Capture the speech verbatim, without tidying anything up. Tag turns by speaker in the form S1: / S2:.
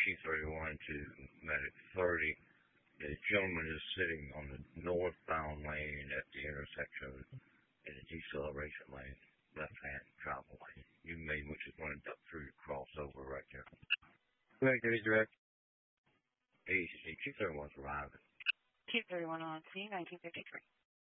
S1: Chief thirty-one to Medic thirty. The gentleman is sitting on the northbound lane at the intersection in the deceleration lane, left-hand travel lane. You may which is going to duck through the crossover right there.
S2: Correct, direct.
S1: Hey, Chief thirty-one's arriving.
S3: Chief thirty-one on scene, nineteen fifty-three.